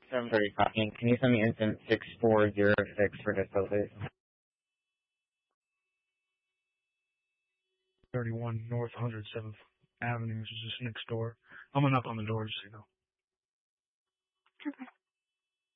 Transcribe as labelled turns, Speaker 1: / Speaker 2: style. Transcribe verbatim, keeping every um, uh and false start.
Speaker 1: seven thirty copying. Can you send me incident six four zero six for dispo, please?
Speaker 2: thirty-one North one hundred seventh Avenue, which is just next door. I'm gonna knock on the door, just so you know.
Speaker 3: Okay.